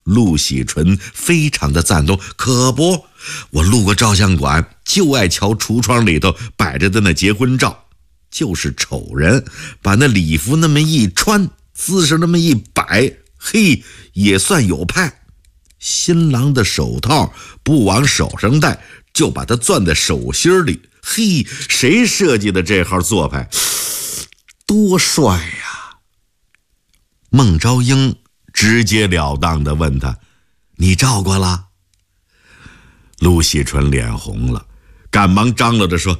陆喜纯非常的赞同，可不，我路过照相馆就爱瞧橱窗里头摆着的那结婚照，就是丑人把那礼服那么一穿，姿势那么一摆，嘿，也算有派。新郎的手套不往手上戴，就把它攥在手心里，嘿，谁设计的这号做派？多帅呀！孟昭英直截了当地问他：“你照过了？”陆喜纯脸红了，赶忙张罗着说：“